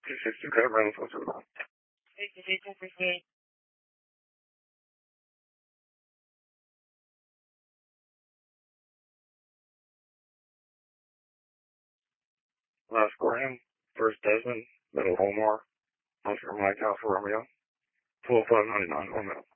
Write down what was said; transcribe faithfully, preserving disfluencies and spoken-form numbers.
two sixty, okay, Reynolds, what's it about? Last Graham, first Desmond, middle Omar, Oscar Mike Alfa Romeo, twelve five ninety-nine, one minute.